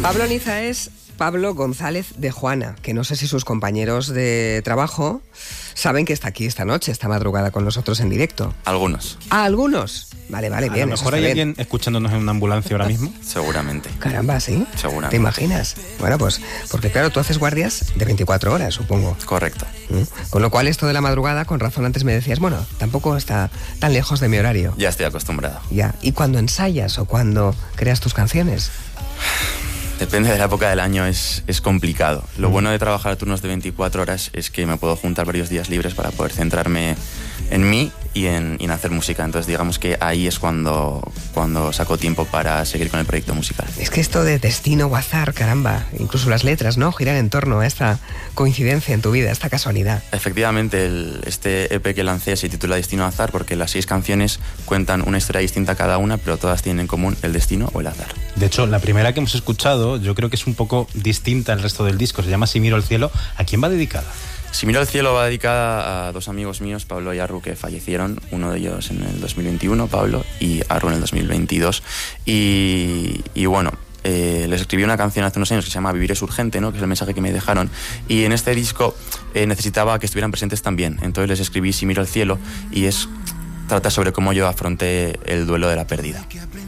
Pablo Niza es Pablo González de Juana, que no sé si sus compañeros de trabajo saben que está aquí esta noche, esta madrugada con nosotros en directo. Algunos. Ah, ¿algunos? Vale, bien. A lo mejor hay alguien escuchándonos en una ambulancia ahora mismo. Seguramente. Caramba, ¿sí? Seguramente. ¿Te imaginas? Bueno, pues, porque claro, tú haces guardias de 24 horas, supongo. Correcto. Con lo cual, esto de la madrugada, con razón antes me decías, bueno, tampoco está tan lejos de mi horario. Ya estoy acostumbrado. Ya. ¿Y cuando ensayas o cuando creas tus canciones? Depende de la época del año, es complicado. Lo bueno de trabajar a turnos de 24 horas es que me puedo juntar varios días libres para poder centrarme en mí y en hacer música. Entonces digamos que ahí es cuando saco tiempo para seguir con el proyecto musical. Es que esto de destino o azar, caramba, incluso las letras, ¿no? Giran en torno a esta coincidencia en tu vida, esta casualidad. Efectivamente, este EP que lancé se titula Destino o Azar porque las 6 canciones cuentan una historia distinta cada una, pero todas tienen en común el destino o el azar. De hecho, la primera que hemos escuchado yo creo que es un poco distinta al resto del disco, se llama Si miro al cielo. ¿A quién va dedicada? Si miro al cielo va dedicada a 2 amigos míos, Pablo y Arru, que fallecieron, uno de ellos en el 2021, Pablo, y Arru en el 2022. Y bueno, les escribí una canción hace unos años que se llama Vivir es urgente, ¿no? Que es el mensaje que me dejaron. Y en este disco necesitaba que estuvieran presentes también. Entonces les escribí Si miro al cielo y trata sobre cómo yo afronté el duelo de la pérdida.